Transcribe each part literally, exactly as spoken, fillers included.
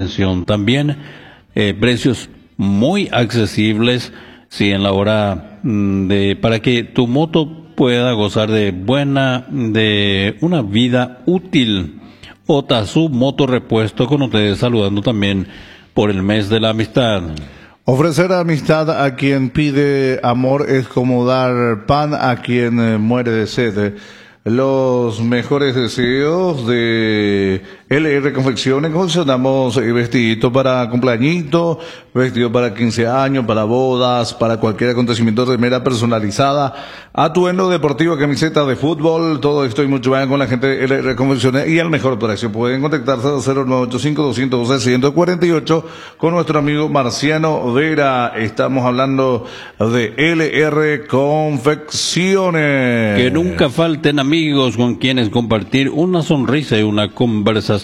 atención. También eh, precios muy accesibles, sí, en la hora mm, de para que tu moto pueda gozar de buena, de una vida útil. Otazu Moto Repuesto, con ustedes saludando también por el mes de la amistad. Ofrecer amistad a quien pide amor es como dar pan a quien eh, muere de sed. Los mejores deseos de L R Confecciones. Confeccionamos vestiditos para cumpleañito, vestido para quince años, para bodas, para cualquier acontecimiento, remera personalizada, atuendo deportivo, camiseta de fútbol, todo esto y mucho más con la gente de L R Confecciones y al mejor precio. Pueden contactarse al cero nueve ocho cinco, dos uno dos, uno cuatro ocho con nuestro amigo Marciano Vera. Estamos hablando de L R Confecciones. Que nunca falten amigos con quienes compartir una sonrisa y una conversación.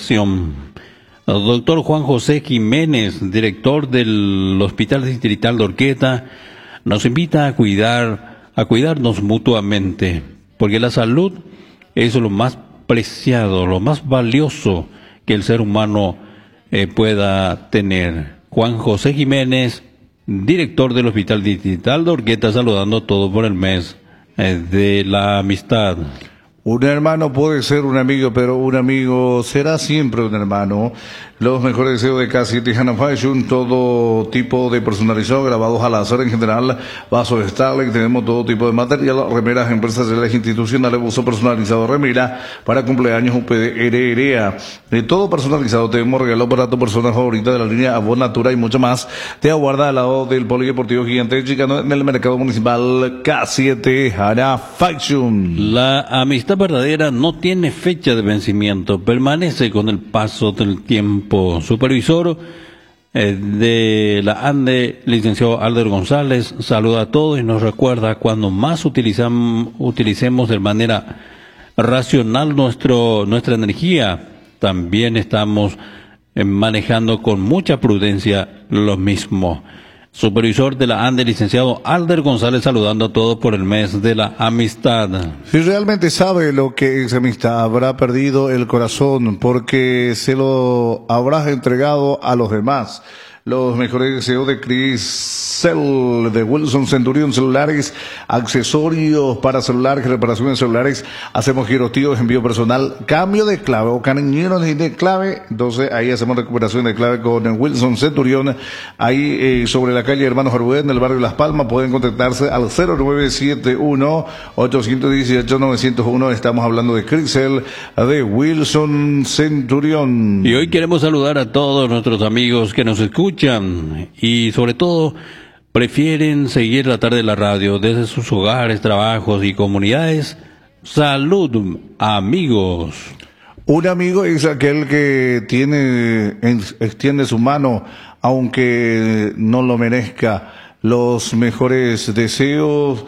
El doctor Juan José Jiménez, director del Hospital Distrital de Orqueta, nos invita a cuidar, a cuidarnos mutuamente, porque la salud es lo más preciado, lo más valioso que el ser humano eh, pueda tener. Juan José Jiménez, director del Hospital Distrital de Orqueta, saludando a todos por el mes eh, de la amistad. Un hermano puede ser un amigo, pero un amigo será siempre un hermano. Los mejores deseos de K siete Hana Fashion, todo tipo de personalizado, grabados al láser en general, vasos Starlight, tenemos todo tipo de material, remeras empresariales institucionales, uso personalizado, remera para cumpleaños, U P D, R R A, de todo personalizado. Tenemos regalos para tu persona favorita de la línea Avon Natura y mucho más. Te aguarda al lado del Polideportivo Gigante Chicano en el mercado municipal K siete Hana Fashion. La amistad verdadera no tiene fecha de vencimiento, permanece con el paso del tiempo. Supervisor eh, de la ANDE, licenciado Alder González, saluda a todos y nos recuerda cuando más utilizam, utilicemos de manera racional nuestro nuestra energía, también estamos eh, manejando con mucha prudencia lo mismo. Supervisor de la ANDE, licenciado Alder González, saludando a todos por el mes de la amistad. Si realmente sabe lo que es amistad, habrá perdido el corazón porque se lo habrás entregado a los demás. Los mejores deseos de Chris Cell, de Wilson Centurion Celulares, accesorios para celulares, reparaciones celulares, hacemos girotíos, envío personal, cambio de clave o cariñeros de clave, entonces ahí hacemos recuperación de clave con Wilson Centurion, ahí eh, sobre la calle Hermanos Arbudet, en el barrio Las Palmas, pueden contactarse al cero nueve siete uno, ocho uno ocho, nueve cero uno, estamos hablando de Chris Cell, de Wilson Centurion. Y hoy queremos saludar a todos nuestros amigos que nos escuchan y sobre todo prefieren seguir la tarde de la radio desde sus hogares, trabajos y comunidades. Salud, amigos. Un amigo es aquel que tiene, extiende su mano aunque no lo merezca. Los mejores deseos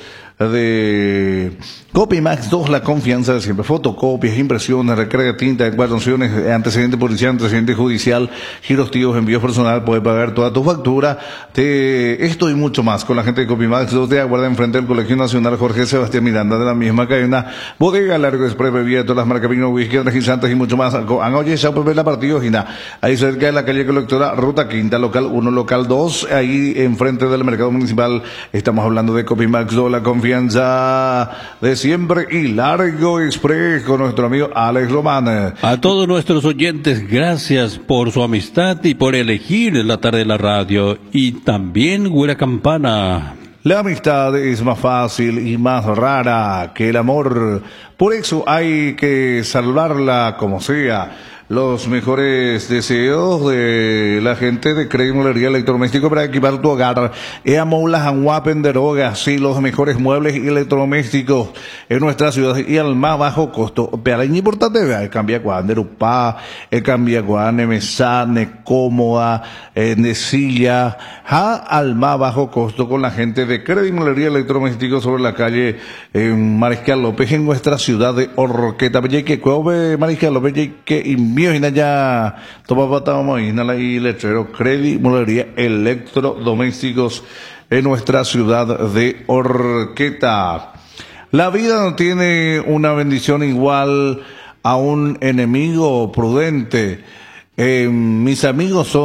de Copimax dos, la confianza de siempre. Fotocopias, impresiones, recarga de tinta, guardaciones, antecedente policial, antecedente judicial, giros tíos, envíos personal, puede pagar toda tu factura. Te, esto y mucho más con la gente de Copimax dos te aguarda enfrente del Colegio Nacional Jorge Sebastián Miranda, de la misma cadena Bodega Largo Express, bebida de todas las marcas, vino, whisky, energizantes y mucho más. Anoche ya puede ver la partido Gina, ahí cerca de la calle Colectora, Ruta Quinta, local uno, local dos, ahí enfrente del mercado municipal. Estamos hablando de Copimax dos, la confianza de siempre y Largo Express con nuestro amigo Alex Román. A todos nuestros oyentes, gracias por su amistad y por elegir la tarde de la radio. Y también Güera Campana. La amistad es más fácil y más rara que el amor. Por eso hay que salvarla como sea. Los mejores deseos de la gente de Credit Molería Electrodoméstico para equipar tu hogar. Eamoulas Anguapen de Drogas, sí, los mejores muebles y electrodomésticos en nuestra ciudad y al más bajo costo. Pero es importante, el cambia cuán de Rupá, el cambia cuán de mesa, de cómoda, de silla, ja, al más bajo costo con la gente de Credit Molería Electrodoméstico sobre la calle eh, Mariscal López en nuestra ciudad de Orqueta. Que Cueve Mariscal López, que mío y ya toma patamos y nada y letrero Credit Molería Electrodomésticos en nuestra ciudad de Orqueta. La vida no tiene una bendición igual a un enemigo prudente. Eh, mis amigos son